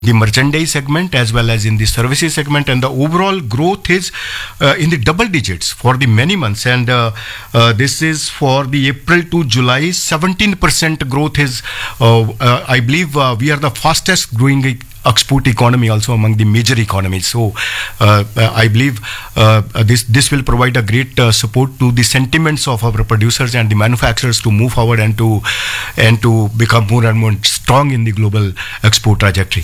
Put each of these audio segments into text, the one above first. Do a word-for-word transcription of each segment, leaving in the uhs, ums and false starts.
the merchandise segment as well as in the services segment, and the overall growth is uh, in the double digits for the many months, and uh, uh, this is for the April to July. Seventeen percent growth is uh, uh, I believe uh, we are the fastest growing export economy also among the major economies. So uh, I believe uh, this this will provide a great uh, support to the sentiments of our producers and the manufacturers to move forward and to and to become more and more strong in the global export trajectory.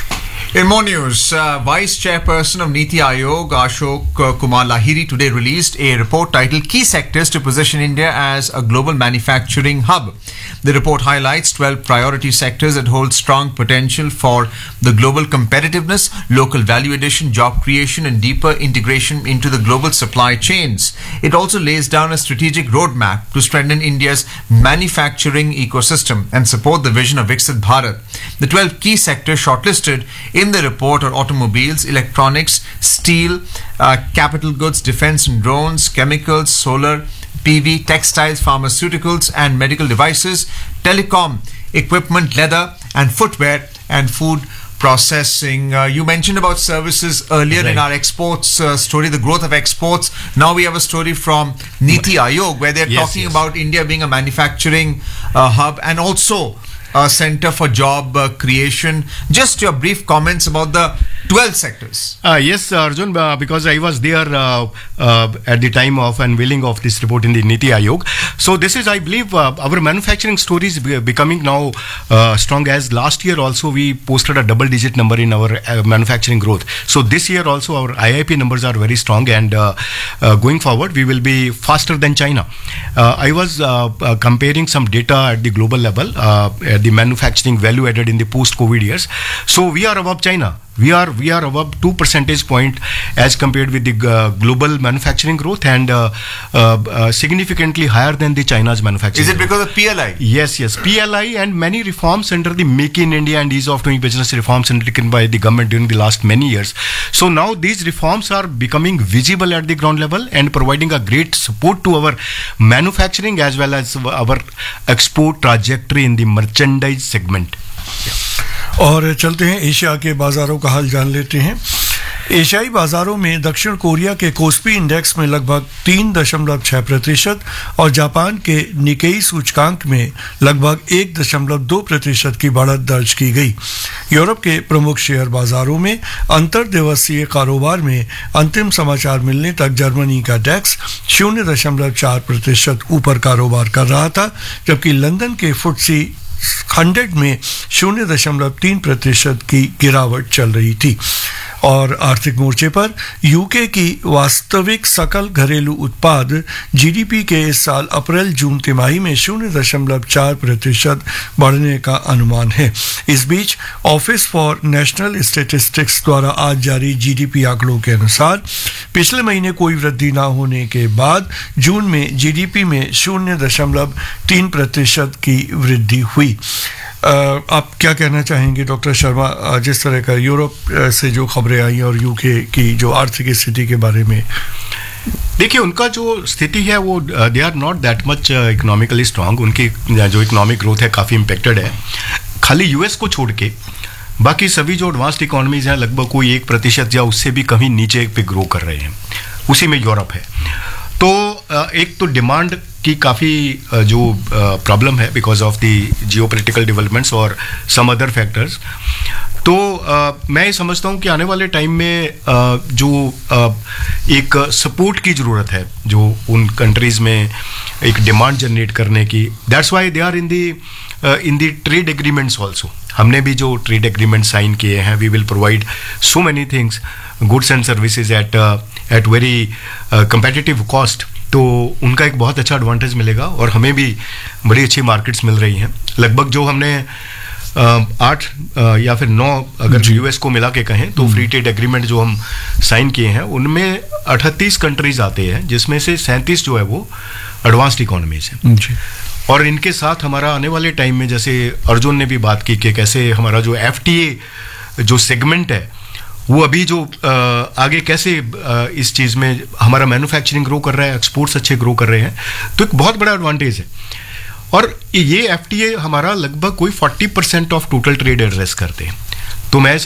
In more news, uh, Vice Chairperson of Niti Aayog, Ashok uh, Kumar Lahiri, today released a report titled Key Sectors to Position India as a Global Manufacturing Hub. The report highlights twelve priority sectors that hold strong potential for the global competitiveness, local value addition, job creation, and deeper integration into the global supply chains. It also lays down a strategic roadmap to strengthen India's manufacturing ecosystem and support the vision of Viksit Bharat. The twelve key sectors shortlisted in the report are automobiles, electronics, steel, uh, capital goods, defense and drones, chemicals, solar, P V, textiles, pharmaceuticals and medical devices, telecom, equipment, leather and footwear, and food processing. Uh, you mentioned about services earlier right. in our exports uh, story, the growth of exports. Now we have a story from Niti Aayog where they're yes, talking yes. about India being a manufacturing uh, hub and also a center for job uh, creation. Just your brief comments about the twelve sectors. Uh, yes, Arjun, uh, because I was there uh, uh, at the time of unveiling of this report in the Niti Aayog. So this is, I believe, uh, our manufacturing story is becoming now uh, strong. As last year also we posted a double-digit number in our uh, manufacturing growth. So this year also our I I P numbers are very strong, and uh, uh, going forward we will be faster than China. Uh, I was uh, uh, comparing some data at the global level, uh, at the manufacturing value added in the post-COVID years. So we are above China. We are we are above two percentage point as compared with the uh, global manufacturing growth, and uh, uh, uh, significantly higher than the China's manufacturing. Is it growth. because of P L I? Yes, yes, P L I and many reforms under the Make in India and Ease of Doing Business reforms undertaken by the government during the last many years. So now these reforms are becoming visible at the ground level and providing a great support to our manufacturing as well as our export trajectory in the merchandise segment. Yeah. और चलते हैं Asia के बाजारों का हाल जान लेते हैं। एशियाई बाजारों में दक्षिण कोरिया के कोस्पी इंडेक्स में लगभग तीन दशमलव छह प्रतिशत और जापान के निकेई सूचकांक में लगभग एक दशमलव दो प्रतिशत की बढ़त दर्ज की गई। यूरोप के प्रमुख शेयर बाजारों में अंतर दिवसीय कारोबार में अंतिम समाचार मिलने तक जर्मनी का डेक्स शून्य दशमलव चार प्रतिशत ऊपर कारोबार कर रहा था, जबकि लंदन के फुट्सी हंड्रेड में शून्य दशमलव तीन प्रतिशत की गिरावट चल रही थी। और आर्थिक मोर्चे पर यूके की वास्तविक सकल घरेलू उत्पाद जीडीपी के इस साल अप्रैल जून तिमाही में शून्य दशमलव चार प्रतिशत बढ़ने का अनुमान है। इस बीच ऑफिस फॉर नेशनल स्टैटिस्टिक्स द्वारा आज जारी जीडीपी आंकड़ों के अनुसार पिछले महीने कोई वृद्धि न होने के बाद जून में जीडीपी में शून्य दशमलव तीन प्रतिशत की वृद्धि हुई। आप क्या कहना चाहेंगे डॉक्टर शर्मा, जिस तरह का यूरोप से जो खबरें आई और यूके की जो आर्थिक स्थिति के बारे में? देखिए, उनका जो स्थिति है वो they are not that much economically strong. उनकी जो इकोनॉमिक ग्रोथ है काफ़ी इम्पेक्टेड है। खाली यूएस को छोड़ के बाकी सभी जो एडवांस्ड इकोनॉमीज हैं लगभग कोई एक प्रतिशत या उससे भी कहीं नीचे पे ग्रो कर रहे हैं। उसी में यूरोप है। तो एक तो डिमांड की काफ़ी जो प्रॉब्लम है because of the geopolitical developments और सम अदर फैक्टर्स। तो आ, मैं समझता हूँ कि आने वाले टाइम में आ, जो आ, एक सपोर्ट की ज़रूरत है जो उन कंट्रीज़ में एक डिमांड जनरेट करने की। That's why they are in the in the trade agreements also. हमने भी जो ट्रेड एग्रीमेंट साइन किए हैं, we will provide so many things, goods and services at at very competitive cost. तो उनका एक बहुत अच्छा एडवांटेज मिलेगा और हमें भी बड़ी अच्छी मार्केट्स मिल रही हैं। लगभग जो हमने आठ या फिर नौ अगर यूएस को मिला के कहें तो फ्री ट्रेड एग्रीमेंट जो हम साइन किए हैं उनमें अड़तीस कंट्रीज आते हैं, जिसमें से सैंतीस जो है वो एडवांस्ड इकोनॉमीज हैं। और इनके साथ हमारा आने वाले टाइम में, जैसे अर्जुन ने भी बात की कि कैसे हमारा जो एफटीए जो सेगमेंट है वो अभी जो आ, आगे कैसे आ, इस चीज़ में हमारा मैन्युफैक्चरिंग ग्रो कर रहा है, एक्सपोर्ट्स अच्छे ग्रो कर रहे हैं, तो एक बहुत बड़ा एडवांटेज है। और ये एफटीए हमारा लगभग कोई चालीस percent of total trade address करते हैं। तो मैं